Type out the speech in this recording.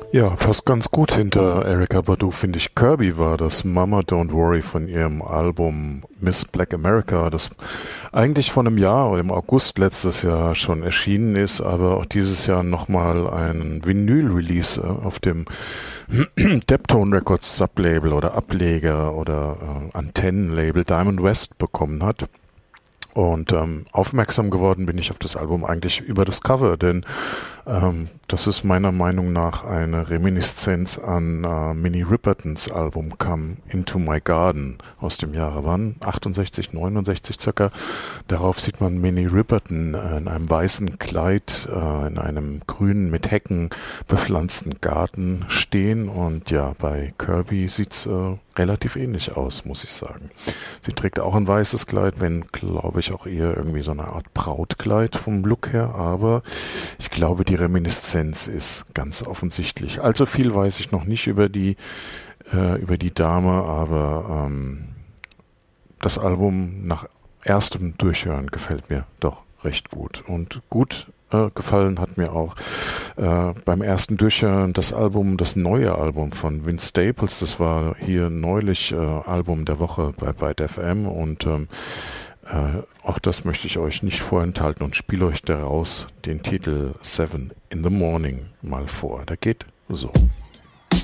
Ja, passt ganz gut hinter Erykah Badu, finde ich. Kirby war das, Mama Don't Worry von ihrem Album Miss Black America, das eigentlich vor einem Jahr oder im August letztes Jahr schon erschienen ist, aber auch dieses Jahr nochmal einen Vinyl-Release auf dem Deptone Records Sublabel oder Ableger oder Antennenlabel Diamond West bekommen hat. Und aufmerksam geworden bin ich auf das Album eigentlich über das Cover, denn das ist meiner Meinung nach eine Reminiszenz an Minnie Ripertons Album Come Into My Garden aus dem Jahre wann? 68, 69 circa. Darauf sieht man Minnie Riperton in einem weißen Kleid in einem grünen mit Hecken bepflanzten Garten stehen, und ja, bei Kirby sieht's relativ ähnlich aus, muss ich sagen. Sie trägt auch ein weißes Kleid, wenn, glaube ich, auch eher irgendwie so eine Art Brautkleid vom Look her, aber ich glaube, die Reminiszenz ist ganz offensichtlich. Allzu viel weiß ich noch nicht über die Dame, aber das Album nach erstem Durchhören gefällt mir doch recht gut. Und gut gefallen hat mir auch beim ersten Durchhören das neue Album von Vince Staples. Das war hier neulich Album der Woche bei Byte FM, und auch das möchte ich euch nicht vorenthalten und spiele euch daraus den Titel 7 in the Morning mal vor. Der geht so.